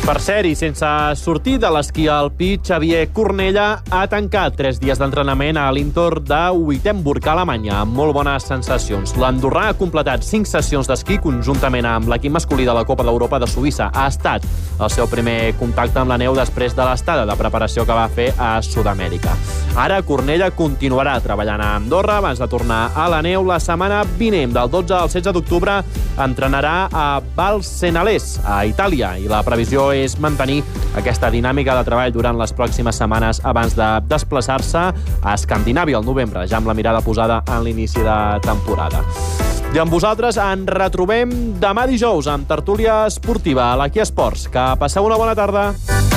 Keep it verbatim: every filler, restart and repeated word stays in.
Per cert, i sense sortir de l'esquí alpí, Xavier Cornella ha tancat tres dies d'entrenament a l'Intor de Wittenberg, a Alemanya, amb molt bones sensacions. L'andorrà ha completat cinc sessions d'esquí conjuntament amb l'equip masculí de la Copa d'Europa de Suïssa. Ha estat el seu primer contacte amb la neu després de l'estada de preparació que va fer a Sud-amèrica. Ara Cornella continuarà treballant a Andorra abans de tornar a la neu la setmana vinent. Del dotze al setze d'octubre entrenarà a Valsenales, a Itàlia, i la previsió és mantenir aquesta dinàmica de treball durant les pròximes setmanes abans de desplaçar-se a Escandinàvia al novembre, ja amb la mirada posada en l'inici de temporada. I amb vosaltres ens retrobem demà dijous amb tertúlia esportiva a l'Aquí Esports. Que passeu una bona tarda.